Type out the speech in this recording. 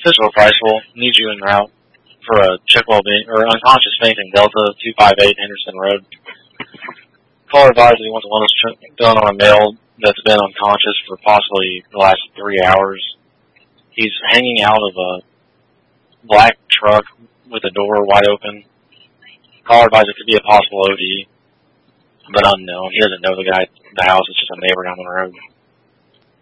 Physical Priceful needs you en route for a check well-being or unconscious fainting Delta 258 Henderson Road. Caller advised that he wants a wellness check done on a male that's been unconscious for possibly the last 3 hours. He's hanging out of a black truck with the door wide open. Caller advised it could be a possible OD, but unknown. He doesn't know the guy at the house. It's just a neighbor down the road.